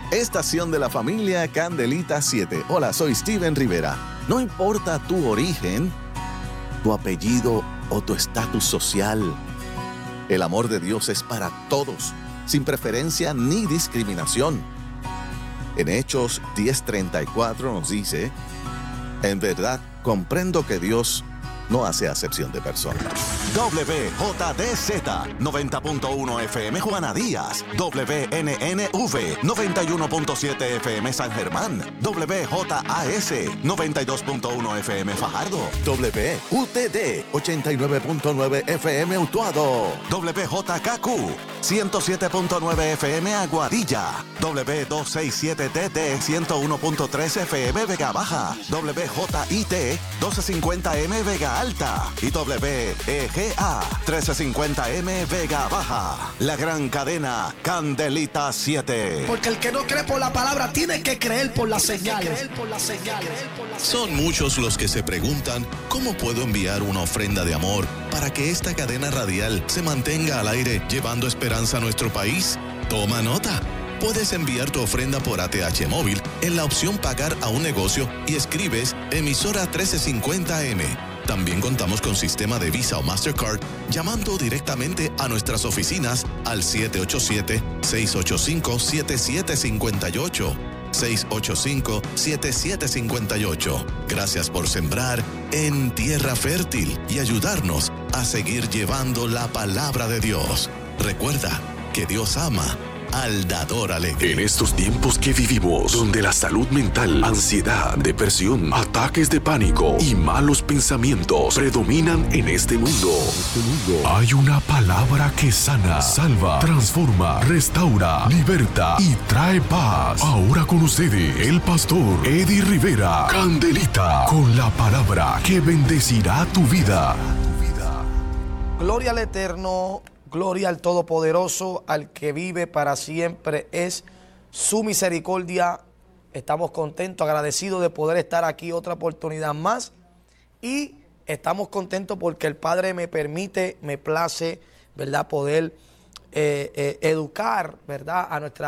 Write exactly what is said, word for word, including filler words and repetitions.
estación de la familia Candelita siete. Hola, soy Steven Rivera. No importa tu origen, tu apellido o tu estatus social, el amor de Dios es para todos, sin preferencia ni discriminación. En Hechos diez treinta y cuatro nos dice: en verdad comprendo que Dios no hace acepción de personas. W J D Z noventa punto uno F M Juana Díaz, W N N V noventa y uno punto siete F M San Germán, W J A S noventa y dos punto uno F M Fajardo, W U T D ochenta y nueve punto nueve F M Utuado, W J K Q ciento siete punto nueve F M Aguadilla, W doscientos sesenta y siete T T ciento uno punto tres F M Vega Baja, W J I T doce cincuenta M Vega Alta y W E G A trece cincuenta M Vega Baja. La gran cadena Candelita siete. Porque el que no cree por la palabra tiene que creer por las señales. Son muchos los que se preguntan: ¿cómo puedo enviar una ofrenda de amor para que esta cadena radial se mantenga al aire llevando esperanza a nuestro país? Toma nota. Puedes enviar tu ofrenda por A T H móvil en la opción pagar a un negocio y escribes emisora trece cincuenta M. También contamos con sistema de Visa o Mastercard llamando directamente a nuestras oficinas al siete ocho siete, seis ocho cinco, siete siete cinco ocho. seis ocho cinco, siete siete cinco ocho. Gracias por sembrar en tierra fértil y ayudarnos a seguir llevando la palabra de Dios. Recuerda que Dios ama al dador alegre. En estos tiempos que vivimos, donde la salud mental, ansiedad, depresión, ataques de pánico y malos pensamientos predominan en este mundo, hay una palabra que sana, salva, transforma, restaura, liberta y trae paz. Ahora con ustedes, el pastor Eddie Rivera, Candelita, con la palabra que bendecirá tu vida. Gloria al Eterno, gloria al Todopoderoso, al que vive para siempre es su misericordia. Estamos contentos, agradecidos de poder estar aquí otra oportunidad más. Y estamos contentos porque el Padre me permite, me place, ¿verdad?, poder eh, eh, educar, ¿verdad?, a nuestra